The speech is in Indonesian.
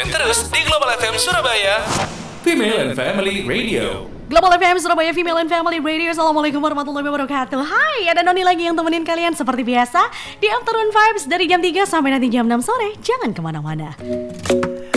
Dengerin terus di Global FM Surabaya, Female and Family Radio. Global FM Surabaya Female and Family Radio. Assalamualaikum warahmatullahi wabarakatuh. Hai, ada Noni lagi yang temenin kalian seperti biasa di Afternoon Vibes dari jam 3 sampai nanti jam 6 sore. Jangan kemana-mana.